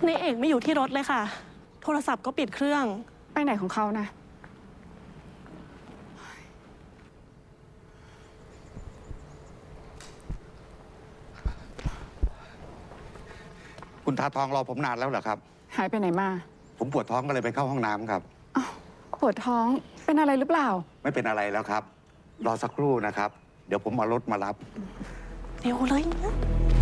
ในเอกไม่อยู่ที่รถเลยค่ะโทรศัพท์ก็ปิดเครื่องไปไหนของเขานะคุณทาทองรอผมนานแล้วเหรอครับหายไปไหนมาผมปวดท้องก็เลยไปเข้าห้องน้ำครับปวดท้องเป็นอะไรหรือเปล่าไม่เป็นอะไรแล้วครับรอสักครู่นะครับเดี๋ยวผมเอารถมารับเร็วเลยนะ